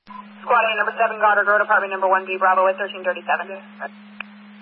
Squad A, number 7, Goddard Road, apartment number 1B, Bravo at 1337.